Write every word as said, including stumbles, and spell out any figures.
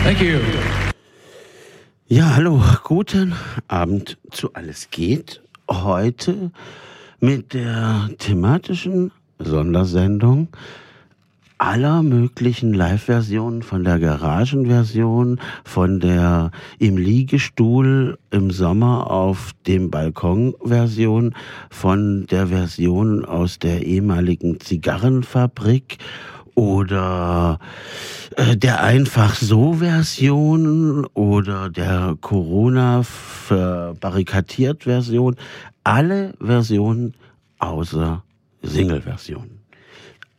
Thank you. Ja, hallo, guten Abend zu Alles geht. Heute mit der thematischen Sondersendung aller möglichen Live-Versionen, von der Garagenversion, von der im Liegestuhl im Sommer auf dem Balkon-Version, von der Version aus der ehemaligen Zigarrenfabrik oder äh, der Einfach-so-Version oder der Corona-verbarrikadiert-Version. Alle Versionen außer Single-Version.